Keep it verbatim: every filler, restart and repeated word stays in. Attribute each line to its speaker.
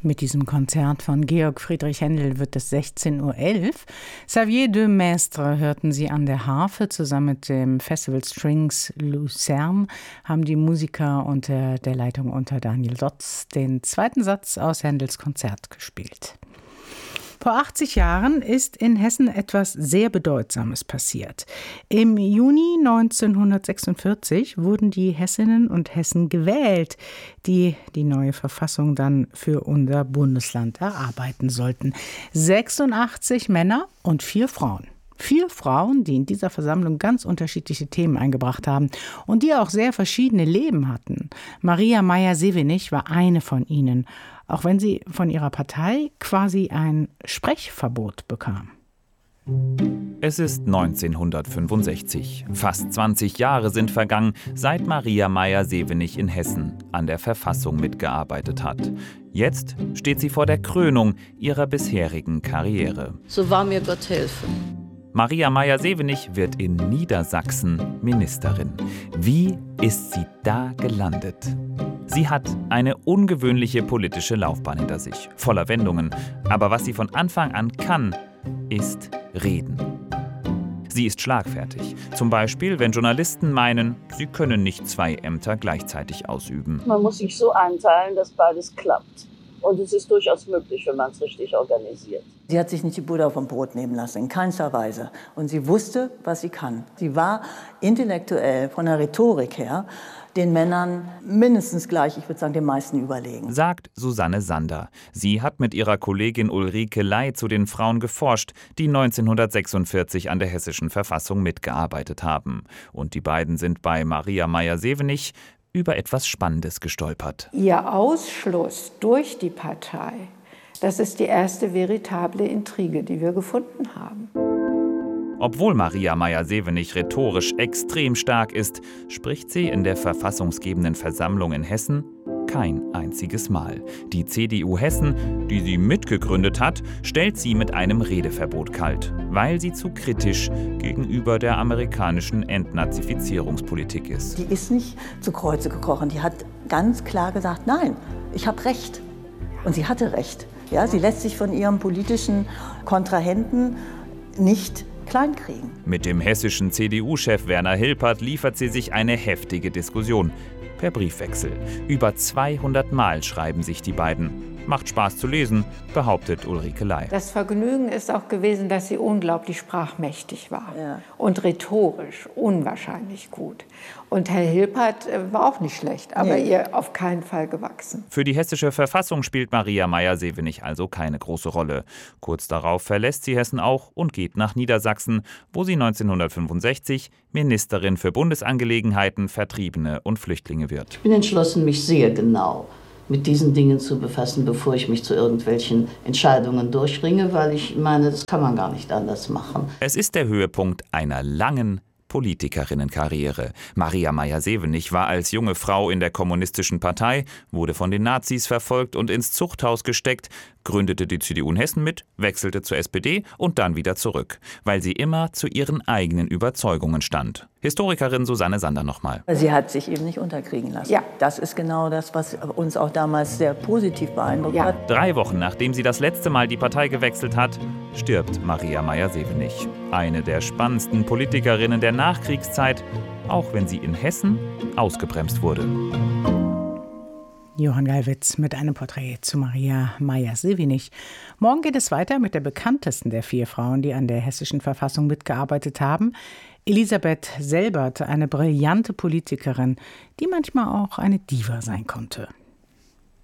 Speaker 1: Mit diesem Konzert von Georg Friedrich Händel wird es sechzehn Uhr elf. Xavier de Maistre hörten Sie an der Harfe. Zusammen mit dem Festival Strings Lucerne haben die Musiker unter der Leitung unter Daniel Dotz den zweiten Satz aus Händels Konzert gespielt. Vor achtzig Jahren ist in Hessen etwas sehr Bedeutsames passiert. Im Juni neunzehnhundertsechsundvierzig wurden die Hessinnen und Hessen gewählt, die die neue Verfassung dann für unser Bundesland erarbeiten sollten. sechsundachtzig Männer und vier Frauen. Vier Frauen, die in dieser Versammlung ganz unterschiedliche Themen eingebracht haben und die auch sehr verschiedene Leben hatten. Maria Maier-Sevenich war eine von ihnen, auch wenn sie von ihrer Partei quasi ein Sprechverbot bekam.
Speaker 2: Es ist neunzehnhundertfünfundsechzig. Fast zwanzig Jahre sind vergangen, seit Maria Maier-Sevenich in Hessen an der Verfassung mitgearbeitet hat. Jetzt steht sie vor der Krönung ihrer bisherigen Karriere.
Speaker 3: So wahr mir Gott helfe.
Speaker 2: Maria Maier-Sevenich wird in Niedersachsen Ministerin. Wie ist sie da gelandet? Sie hat eine ungewöhnliche politische Laufbahn hinter sich, voller Wendungen. Aber was sie von Anfang an kann, ist reden. Sie ist schlagfertig. Zum Beispiel, wenn Journalisten meinen, sie können nicht zwei Ämter gleichzeitig ausüben.
Speaker 4: Man muss sich so einteilen, dass beides klappt. Und es ist durchaus möglich, wenn man es richtig organisiert.
Speaker 5: Sie hat sich nicht die Butter vom Brot nehmen lassen, in keinster Weise. Und sie wusste, was sie kann. Sie war intellektuell, von der Rhetorik her, den Männern mindestens gleich, ich würde sagen, den meisten überlegen.
Speaker 2: Sagt Susanne Sander. Sie hat mit ihrer Kollegin Ulrike Ley zu den Frauen geforscht, die neunzehnhundertsechsundvierzig an der hessischen Verfassung mitgearbeitet haben. Und die beiden sind bei Maria Maier-Sevenich über etwas Spannendes gestolpert.
Speaker 6: Ihr Ausschluss durch die Partei, das ist die erste veritable Intrige, die wir gefunden haben.
Speaker 2: Obwohl Maria Maier-Sevenich rhetorisch extrem stark ist, spricht sie in der verfassungsgebenden Versammlung in Hessen kein einziges Mal. Die C D U Hessen, die sie mitgegründet hat, stellt sie mit einem Redeverbot kalt, weil sie zu kritisch gegenüber der amerikanischen Entnazifizierungspolitik ist.
Speaker 5: Die ist nicht zu Kreuze gekrochen. Die hat ganz klar gesagt, nein, ich habe Recht. Und sie hatte Recht. Ja, sie lässt sich von ihrem politischen Kontrahenten nicht kleinkriegen.
Speaker 2: Mit dem hessischen C D U-Chef Werner Hilpert liefert sie sich eine heftige Diskussion. Per Briefwechsel. Über zweihundert Mal schreiben sich die beiden. Macht Spaß zu lesen, behauptet Ulrike Ley.
Speaker 6: Das Vergnügen ist auch gewesen, dass sie unglaublich sprachmächtig war.
Speaker 5: Ja.
Speaker 6: Und rhetorisch unwahrscheinlich gut. Und Herr Hilpert war auch nicht schlecht, aber nee. Ihr auf keinen Fall gewachsen.
Speaker 2: Für die hessische Verfassung spielt Maria Maier-Sevenich also keine große Rolle. Kurz darauf verlässt sie Hessen auch und geht nach Niedersachsen, wo sie neunzehnhundertfünfundsechzig Ministerin für Bundesangelegenheiten, Vertriebene und Flüchtlinge wird.
Speaker 4: Ich bin entschlossen, mich sehr genau mit diesen Dingen zu befassen, bevor ich mich zu irgendwelchen Entscheidungen durchringe, weil ich meine, das kann man gar nicht anders machen.
Speaker 2: Es ist der Höhepunkt einer langen Politikerinnenkarriere. Maria Maier-Sevenich war als junge Frau in der kommunistischen Partei, wurde von den Nazis verfolgt und ins Zuchthaus gesteckt, gründete die C D U in Hessen mit, wechselte zur S P D und dann wieder zurück, weil sie immer zu ihren eigenen Überzeugungen stand. Historikerin Susanne Sander nochmal.
Speaker 5: Sie hat sich eben nicht unterkriegen lassen.
Speaker 6: Ja.
Speaker 5: Das ist genau das, was uns auch damals sehr positiv beeindruckt
Speaker 6: ja.
Speaker 5: hat.
Speaker 2: Drei Wochen nachdem sie das letzte Mal die Partei gewechselt hat, stirbt Maria Maier-Sevenich. Eine der spannendsten Politikerinnen der Nachkriegszeit, auch wenn sie in Hessen ausgebremst wurde.
Speaker 1: Johann Gallwitz mit einem Porträt zu Maria Maier-Sevenich. Morgen geht es weiter mit der bekanntesten der vier Frauen, die an der hessischen Verfassung mitgearbeitet haben. Elisabeth Selbert, eine brillante Politikerin, die manchmal auch eine Diva sein konnte.